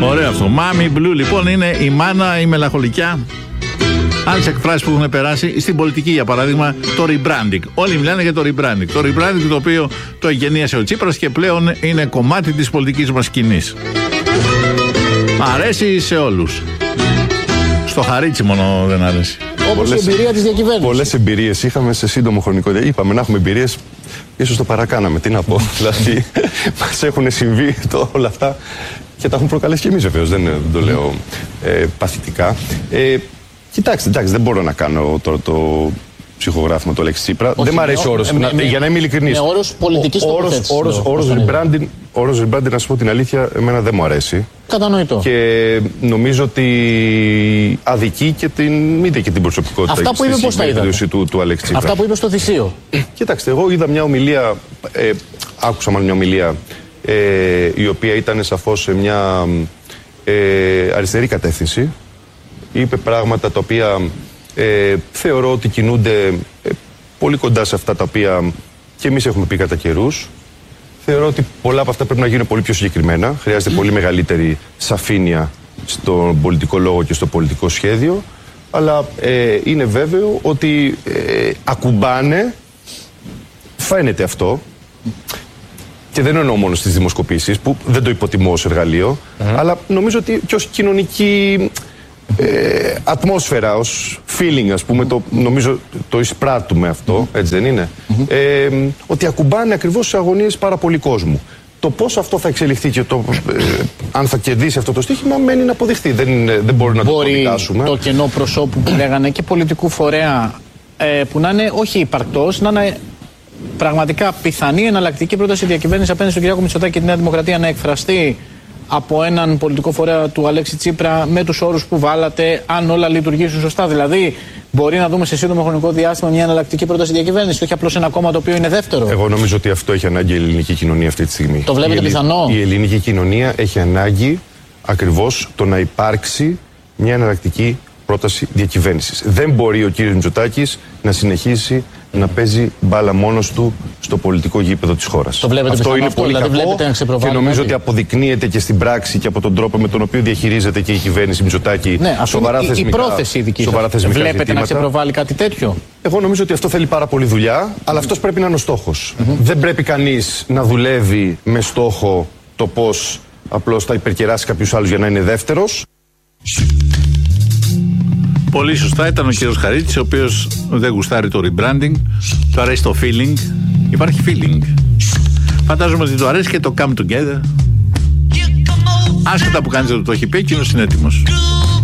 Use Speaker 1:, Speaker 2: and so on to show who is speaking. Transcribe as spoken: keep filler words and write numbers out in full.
Speaker 1: Ωραίο αυτό. Μάμι Μπλου λοιπόν είναι η μάνα, η μελαγχολικιά. Άλλες εκφράσεις που έχουν περάσει στην πολιτική, για παράδειγμα, το rebranding. Όλοι μιλάνε για το rebranding. Το rebranding το οποίο το εγγενίασε ο Τσίπρας και πλέον είναι κομμάτι της πολιτικής μας σκηνής. Αρέσει σε όλους. Στο Χαρίτσι μόνο δεν αρέσει.
Speaker 2: Όπως η εμπειρία της διακυβέρνησης. Πολλές εμπειρίες είχαμε σε σύντομο χρονικό διάστημα. Είπαμε να έχουμε εμπειρίες, ίσως το παρακάναμε. Τι να πω. Δηλαδή, μας έχουν συμβεί το, όλα αυτά και τα έχουν προκαλέσει και εμείς, βεβαίως. Δεν, δεν το λέω ε, παθητικά. Ε, Κοιτάξτε, εντάξει, δεν μπορώ να κάνω τώρα το, το ψυχογράφημα του Αλέξη Τσίπρα. Όχι, δεν μ' αρέσει ο όρος. Ε, να, με, για να είμαι ειλικρινής. Με όρος πολιτικής τοποθέτησης. Ο όρος rebranding, να σου πω την αλήθεια, εμένα δεν μου αρέσει.
Speaker 3: Κατανοητό.
Speaker 2: Και νομίζω ότι αδικεί και την, είτε και την προσωπικότητα.
Speaker 3: Αυτά που είπε πώς τα είδατε.
Speaker 2: Του, του Αλέξη Τσίπρα.
Speaker 3: Αυτά που είπε στο Θησίο.
Speaker 2: Κοιτάξτε, εγώ είδα μια ομιλία, ε, άκουσα μάλλον μια ομιλία, ε, η οποία ήταν σαφώς σε μια ε, αριστερή κατεύθυνση. Είπε πράγματα τα οποία ε, θεωρώ ότι κινούνται ε, πολύ κοντά σε αυτά τα οποία και εμείς έχουμε πει κατά καιρούς. Θεωρώ ότι πολλά από αυτά πρέπει να γίνουν πολύ πιο συγκεκριμένα. Χρειάζεται πολύ μεγαλύτερη σαφήνεια στον πολιτικό λόγο και στο πολιτικό σχέδιο. Αλλά ε, είναι βέβαιο ότι ε, ακουμπάνε, φαίνεται αυτό. Και δεν εννοώ μόνο στις δημοσκοπήσεις, που δεν το υποτιμώ ως εργαλείο, mm-hmm. αλλά νομίζω ότι και ως κοινωνική Ε, ατμόσφαιρα, ως feeling, ας πούμε, το, νομίζω το εισπράττουμε αυτό, mm-hmm. έτσι δεν είναι, mm-hmm. ε, ότι ακουμπάνε ακριβώς σε αγωνίες πάρα πολύ κόσμου. Το πώς αυτό θα εξελιχθεί και το, ε, αν θα κερδίσει αυτό το στοίχημα μένει να αποδειχθεί, δεν, δεν μπορεί να
Speaker 3: μπορεί
Speaker 2: το αποδικάσουμε.
Speaker 3: Το κενό προσώπου που λέγανε και πολιτικού φορέα ε, που να είναι όχι υπαρκτός, να είναι πραγματικά πιθανή εναλλακτική πρόταση διακυβέρνηση απέναντι στον κ. Μητσοτάκη και τη Νέα Δημοκρατία να εκφραστεί από έναν πολιτικό φορέα του Αλέξη Τσίπρα με τους όρους που βάλατε, αν όλα λειτουργήσουν σωστά. Δηλαδή, μπορεί να δούμε σε σύντομο χρονικό διάστημα μια εναλλακτική πρόταση διακυβέρνηση, όχι απλώς ένα κόμμα το οποίο είναι δεύτερο.
Speaker 2: Εγώ νομίζω ότι αυτό έχει ανάγκη η ελληνική κοινωνία αυτή τη στιγμή.
Speaker 3: Το βλέπετε
Speaker 2: η
Speaker 3: πιθανό?
Speaker 2: Η ελληνική κοινωνία έχει ανάγκη ακριβώς το να υπάρξει μια εναλλακτική πρόταση διακυβέρνησης. Δεν μπορεί ο κύριος Μητσοτάκης να συνεχίσει να παίζει μπάλα μόνος του στο πολιτικό γήπεδο της χώρας.
Speaker 3: Το βλέπετε
Speaker 2: αυτό είναι
Speaker 3: αυτό,
Speaker 2: πολύ
Speaker 3: δηλαδή
Speaker 2: κακό
Speaker 3: να
Speaker 2: και νομίζω
Speaker 3: κάτι.
Speaker 2: ότι αποδεικνύεται και στην πράξη και από τον τρόπο με τον οποίο διαχειρίζεται και η κυβέρνηση Μητσοτάκη
Speaker 3: ναι,
Speaker 2: σοβαρά
Speaker 3: η,
Speaker 2: θεσμικά,
Speaker 3: η πρόθεση δική σας. Βλέπετε ζητήματα. Να ξεπροβάλλει κάτι τέτοιο?
Speaker 2: Εγώ νομίζω ότι αυτό θέλει πάρα πολύ δουλειά, αλλά αυτός πρέπει να είναι ο στόχος. Mm-hmm. Δεν πρέπει κανείς να δουλεύει με στόχο το πώς απλώς θα υπερκεράσει κάποιους άλλους για να είναι δεύτερος.
Speaker 1: Πολύ σωστά ήταν ο κύριος Χαρίτσης, ο οποίος δεν γουστάρει το rebranding, του αρέσει το feeling. Υπάρχει feeling. Φαντάζομαι ότι του αρέσει και το come together. Άσχετα που κάνεις δεν το έχει πει, εκείνος είναι έτοιμος.